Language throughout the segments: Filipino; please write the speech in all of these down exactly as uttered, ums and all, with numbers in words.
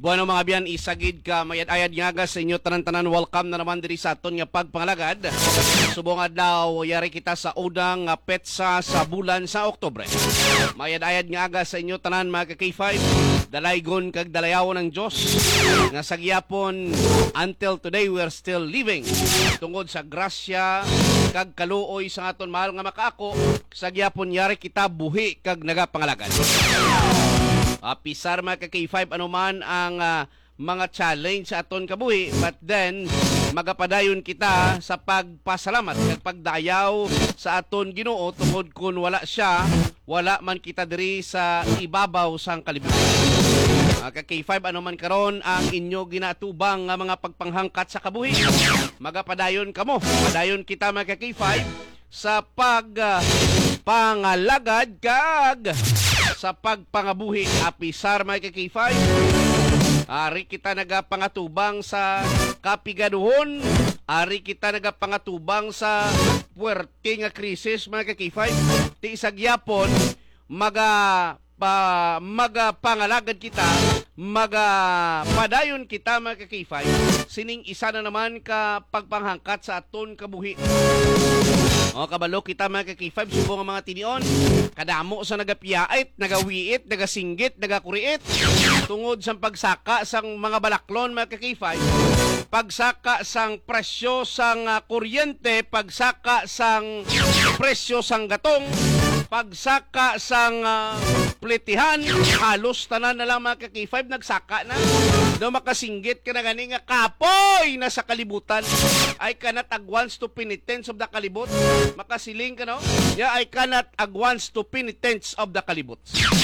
Bueno mga biyan, isagid ka mayad-ayad nga sa inyo tanan-tanan. Welcome na naman diri sa aton nga pagpangalagad. Subong adlaw yari kita sa udang nga petsa sa bulan sa Oktubre. Mayad-ayad nga aga sa inyo tanan mga ka-K five. Dalaygon kag dalayaw ng Dios nga sa giyapon until today we are still living. Tungod sa grasya kag kaluoy sa aton mahal nga makaako, sa giyapon yari kita buhi kag nagapangalagad. Uh, pisar mga ka-K five anuman ang uh, mga challenge sa aton kabuhi, but then magapadayon kita sa pagpasalamat at pagdayaw sa aton Ginoo tungod kun wala siya, wala man kita diri sa ibabaw sang kalibutan. Mga ka-K five anuman karon ang inyo ginatubang nga mga pagpanghangkat sa kabuhi, magapadayon kamo, padayon kita mga ka-K five sa pag uh, pangalagad kag sa pagpangabuhi. Apisar mga ka-K five, ari kita nagapangatubang sa kapigaduhon, ari kita nagapangatubang sa puwerte nga krisis mga ka-K five. Ti isagyapon maga pa magapangalagad kita, magapadayon kita mga ka-K five sining isa na naman ka pagpanghangkat sa aton kabuhi. O kabalo kita mga ka-K five, subong ang mga tinion, kadamo sa nagapiyait, nagawiit, nagasinggit, nagakuriit tungod sa pagsaka sang mga balaklon mga ka-K five, pagsaka sang presyo sang uh, kuryente, pagsaka sang presyo sang gatong, pagsaka sang uh, plitihan, halos tanan na lang mga ka-K five nagsaka na. Do makasinggit ka na gani nga kapoy na sa kalibutan. I cannot agwans to penitence of the kalibot. Makasiling ka no? Yeah, I cannot agwans to penitence of the kalibot.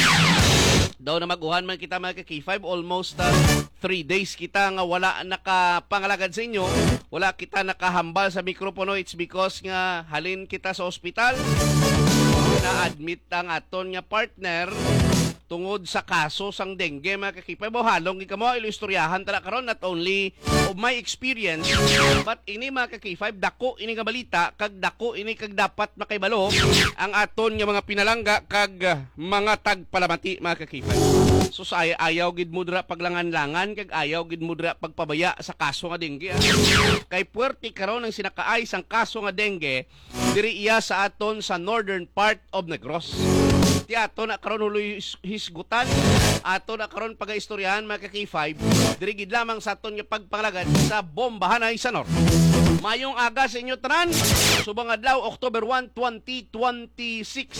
Daw na maguhan man kita mga ka-K five, almost uh, three days kita nga wala nakapangalagad sa inyo, wala kita nakahambal sa mikropono. It's because nga halin kita sa ospital, na-admit ang aton nga partner tungod sa kaso sang dengue mga ka-K five. Halong ika mo ilusturyahan tala karon, not only of my experience, but ini mga ka-K five, dako ini nga balita kag dako ini kag dapat makaibalo ang aton nga mga pinalangga kag mga tagpalamati mga ka-K five. So sa ay ayaw gid mudra paglangan-langan kag ayaw gid mudra pagpabaya sa kaso nga dengue. Kay puwerte karon ang sinakaay sang kaso nga dengue diri iya sa aton sa northern part of Negros. Ti ato na karon huloy hisgutan, ato na karon pagaistoryahan mga ka-K five, diri gid lamang sa aton nga pagpangalagad sa Bombahanay sa North. Mayong aga sa inyo tanan, subong adlaw October one, twenty twenty-six.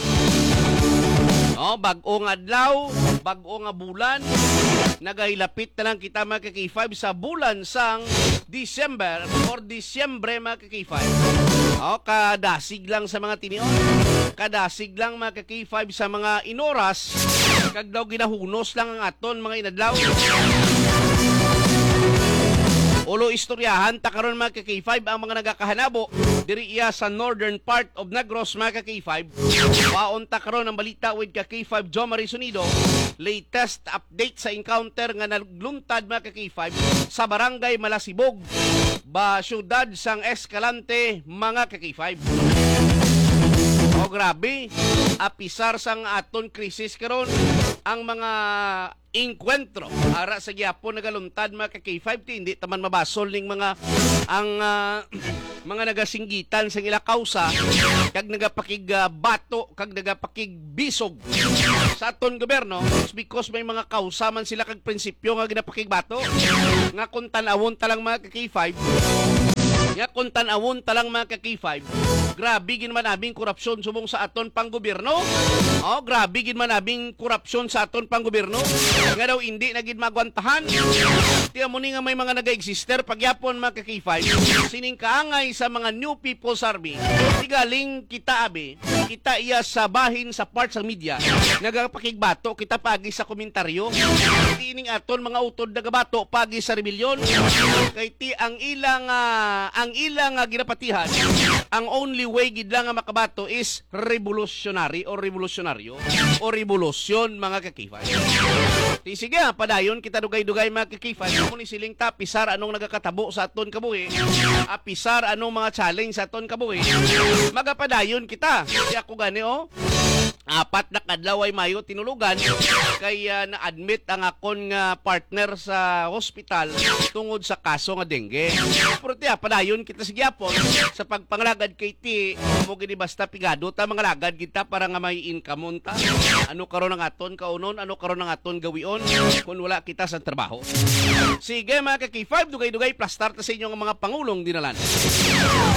Oh, bag-o nga adlaw, bag-o nga bulan, nagahilapit na lang kita mga ka-K five sa bulan sang December or Disyembre mga ka-K five. Oh, kadasig lang sa mga tinion, kadasig lang mga ka-K five sa mga inoras, kag daw ginahunos lang ang aton mga inadlaw. Ulo istoryahan ta karon mga ka-K five ang mga nagakahanabo diri iya sa northern part of Negros mga ka-K five. Waon ta karon ang balita with ka-K five Jomari Sunido, latest update sa encounter nga nagluntad mga ka-K five sa barangay Malasibog, ba syudad sang Escalante mga ka-K five. O grabe, apisar sang aton krisis karon ang mga inkwentro ara sa gyapon nagaluntad mga ka-K five, ti hindi taman mabasol ning mga ang uh, mga nagasinggitan sa ila kausa kag nagapakig uh, bato kag nagapakig bisog sa aton gobyerno. It's because may mga kausa man sila kag prinsipyo nga ginapakig bato nga kung tan-awon talang mga ka-K five, nga kung tan-awon talang mga ka-K five, grabe gin man abing korupsyon subong sa aton panggobyerno. Oh, grabe gin man abing korupsyon sa aton panggobyerno. Nga daw hindi na gid magwantahan. Tiya mo ni nga may mga naga-exister pagyapon mga ka-K five, sining kaangay sa mga New People's Army. Tigaling kita abi, kita iya sa bahin sa part sa media, nagapakigbato kita pagi sa komentaryo. Tiining aton mga utod nagabato pagi sa rebellion. Kay ti ang ilang uh, ang ilang uh, ginapatihan, ang only way gid lang nga makabato is revolutionary o revolusyonaryo o revolusyon mga ka-K five. Di sige, padayon kita dugay-dugay mga ka-K five. Kung ni siling ta, pisar anong nagakatabo sa aton kabuhi, apisar anong mga challenge sa aton kabuhi, magapadayon kita. Di ako gani oh. apat na kadlaw ay mayo tinulugan kay uh, na-admit ang akon nga partner sa hospital tungod sa kaso nga dengue. Pero tiya, padayon kita sa gyapon sa pagpanglagad kay ti mo gini basta pigado ta mga lagad kita para nga may income ta. Ano karon ang aton kaunon, ano karon ang aton gawion kung wala kita sa trabaho. Sige mga ka-K five, dugay-dugay plastar ta sa inyo nga mga pangulong dinalan.